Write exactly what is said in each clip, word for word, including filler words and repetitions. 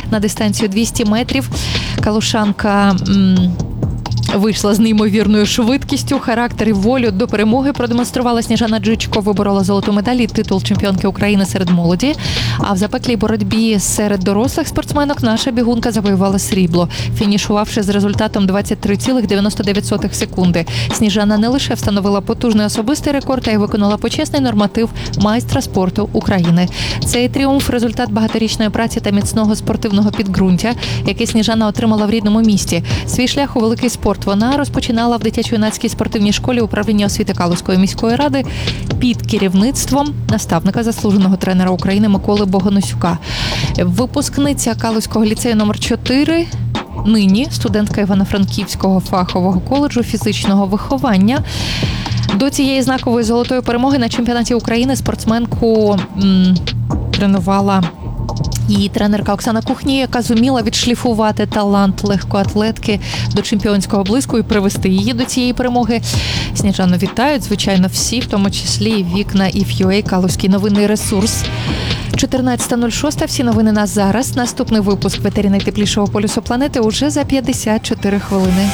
на дистанцію двісті метрів. Калушанка м- вийшла з неймовірною швидкістю, характер і волю до перемоги продемонструвала Сніжана Джичко, виборола золоту медаль і титул чемпіонки України серед молоді. А в запеклій боротьбі серед дорослих спортсменок наша бігунка завоювала срібло, фінішувавши з результатом двадцять три цілих дев'яносто дев'ять сотих секунди. Сніжана не лише встановила потужний особистий рекорд, а й виконала почесний норматив майстра спорту України. Цей тріумф – результат багаторічної праці та міцного спортивного підґрунтя, який Сніжана отримала в рідному місті. Свій шлях у великий спорт вона розпочинала в дитячо-юнацькій спортивній школі управління освіти Калузької міської ради під керівництвом наставника, заслуженого тренера України Миколи Богоносюка. Випускниця Калузького ліцею номер чотири, нині студентка Івано-Франківського фахового коледжу фізичного виховання. До цієї знакової золотої перемоги на чемпіонаті України спортсменку м, тренувала її тренерка Оксана Кухні, яка зуміла відшліфувати талант легкоатлетки до чемпіонського блиску і привести її до цієї перемоги. Сніжану вітають, звичайно, всі, в тому числі і Вікна і Ф'юей, Калузький новинний ресурс. чотирнадцята нуль шість. Всі новини на зараз. Наступний випуск в етері найтеплішого полюсу планети уже за п'ятдесят чотири хвилини.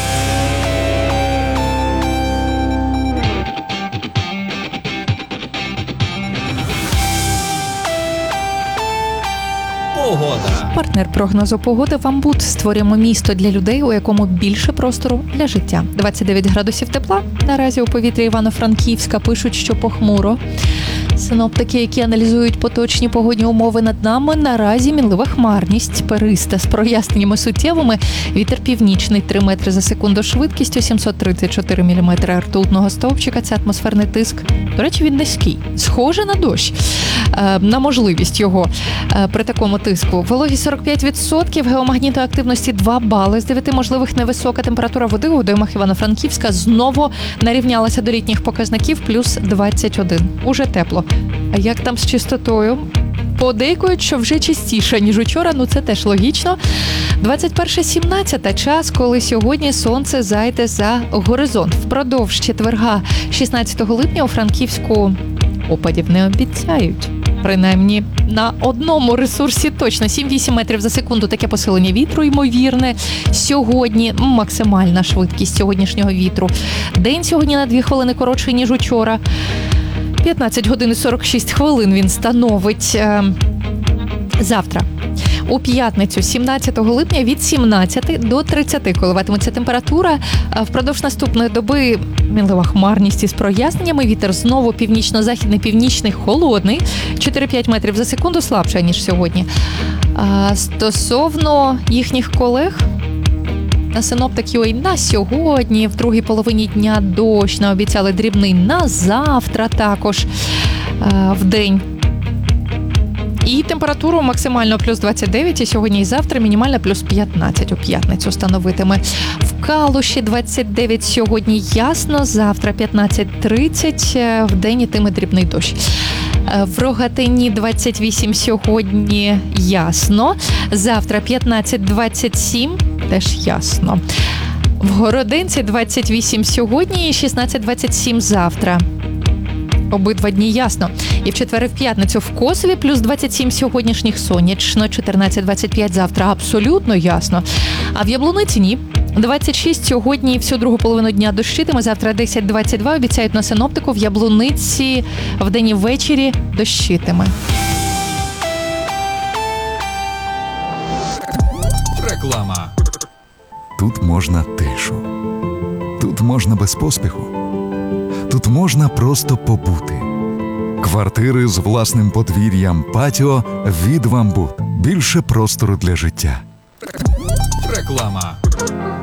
Погода. Партнер прогнозу погоди «Вамбут». Створюємо місто для людей, у якому більше простору для життя. двадцять дев'ять градусів тепла. Наразі у повітрі Івано-Франківська пишуть, що похмуро. Синоптики, які аналізують поточні погодні умови над нами, наразі мінлива хмарність, периста з проясненнями суттєвими. Вітер північний три метри за секунду швидкістю, сімсот тридцять чотири міліметри ртутного стовпчика. Це атмосферний тиск. До речі, він низький. Схоже на дощ. Е, на можливість його е, при такому тиску. Вологість сорок п'ять відсотків, геомагнітної активності два бали. З дев'яти можливих невисока температура води у водоймах Івано-Франківська знову нарівнялася до літніх показників, плюс двадцять один. Уже тепло. А як там з чистотою? Подейкують, що вже чистіше, ніж учора, ну це теж логічно. двадцять перша сімнадцята – час, коли сьогодні сонце зайде за горизонт. Впродовж четверга, шістнадцятого липня, у Франківську опадів не обіцяють. Принаймні на одному ресурсі точно сім-вісім метрів за секунду таке посилення вітру ймовірне. Сьогодні максимальна швидкість сьогоднішнього вітру. День сьогодні на дві хвилини коротший, ніж учора. п'ятнадцять годин і сорок шість хвилин він становить. Е, завтра. У п'ятницю, сімнадцятого липня, від сімнадцяти до тридцяти коливатиметься температура. Впродовж наступної доби мінлива хмарність із проясненнями. Вітер знову північно-західний, північний, холодний. чотири-п'ять метрів за секунду слабше, ніж сьогодні. А стосовно їхніх колег, на синоптиків і на сьогодні, в другій половині дня дощ, наобіцяли дрібний на завтра також в день. І температуру максимально плюс двадцять дев'ять, і сьогодні і завтра мінімальна плюс п'ятнадцять у п'ятницю становитиме. В Калуші двадцять дев'ять сьогодні ясно, завтра п'ятнадцять тридцять, в день ітиме дрібний дощ. В Рогатині двадцять вісім сьогодні ясно, завтра п'ятнадцять двадцять сім теж ясно. В Городинці двадцять вісім сьогодні і шістнадцять двадцять сім завтра. Обидва дні ясно. І в четвер і в п'ятницю в Косові плюс двадцять сім сьогоднішніх сонячно, чотирнадцять двадцять п'ять завтра абсолютно ясно. А в Яблуниці ні. двадцять шість сьогодні всю другу половину дня дощитиме, завтра десять двадцять два обіцяють на синоптику, в Яблуниці вдень і ввечері дощитиме. Реклама. Тут можна тишу. Тут можна без поспіху. Тут можна просто побути. Квартири з власним подвір'ям, патіо від «Вамбут». Більше простору для життя. Реклама.